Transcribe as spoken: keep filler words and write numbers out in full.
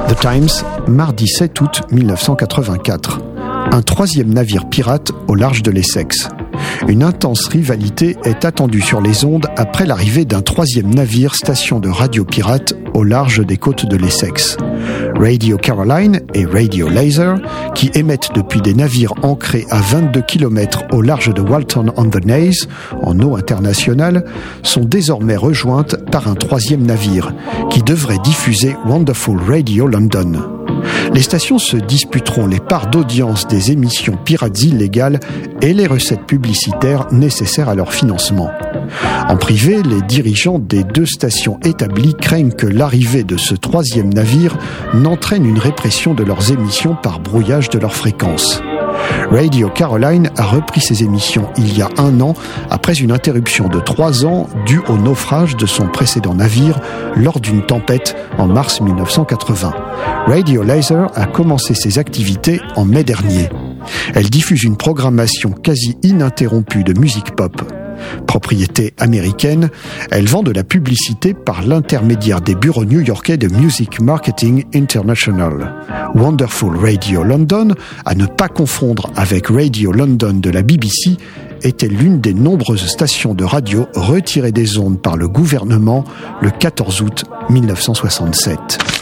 The Times, mardi sept août mille neuf cent quatre-vingt-quatre. Un troisième navire pirate au large de l'Essex. Une intense rivalité est attendue sur les ondes après l'arrivée d'un troisième navire station de radio pirate au large des côtes de l'Essex. Radio Caroline et Radio Laser, qui émettent depuis des navires ancrés à vingt-deux kilomètres au large de Walton-on-the-Naze, en eau internationale, sont désormais rejointes par un troisième navire, qui devrait diffuser Wonderful Radio London. Les stations se disputeront les parts d'audience des émissions pirates illégales et les recettes publicitaires nécessaires à leur financement. En privé, les dirigeants des deux stations établies craignent que l'arrivée de ce troisième navire n'entraîne une répression de leurs émissions par brouillage de leurs fréquences. Radio Caroline a repris ses émissions il y a un an après une interruption de trois ans due au naufrage de son précédent navire lors d'une tempête en mars mille neuf cent quatre-vingts. Radio Laser a commencé ses activités en mai dernier. Elle diffuse une programmation quasi ininterrompue de musique pop. Propriété américaine, elle vend de la publicité par l'intermédiaire des bureaux new-yorkais de Music Marketing International. Wonderful Radio London, à ne pas confondre avec Radio London de la B B C, était l'une des nombreuses stations de radio retirées des ondes par le gouvernement le quatorze août mille neuf cent soixante-sept.